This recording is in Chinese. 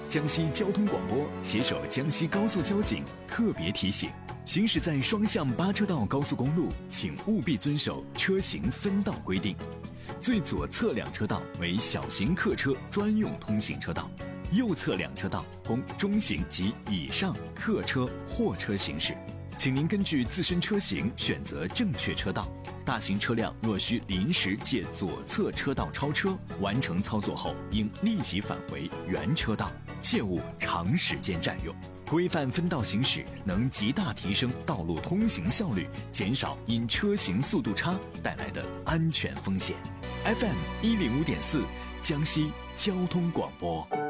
江西交通广播携手江西高速交警特别提醒：行驶在双向8车道高速公路，请务必遵守车行分道规定。最左侧2车道为小型客车专用通行车道，右侧2车道供中型及以上客车、货车行驶。请您根据自身车型选择正确车道。大型车辆若需临时借左侧车道超车，完成操作后应立即返回原车道，切勿长时间占用。规范分道行驶能极大提升道路通行效率，减少因车行速度差带来的安全风险。FM 105.4，江西交通广播。